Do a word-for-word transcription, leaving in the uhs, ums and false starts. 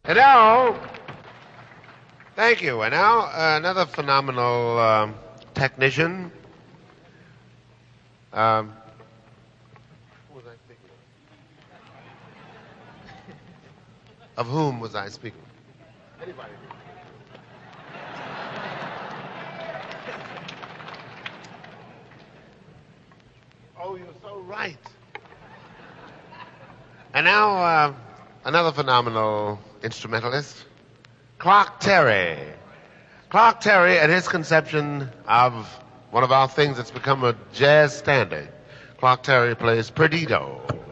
And now, thank you. And now, uh, another phenomenal um, technician. Um, who was I speaking of? Of whom was I speaking? Anybody? Oh, you're so right. And now, uh, another phenomenal instrumentalist, Clark Terry. Clark Terry and his conception of one of our things that's become a jazz standard. Clark Terry plays Perdido.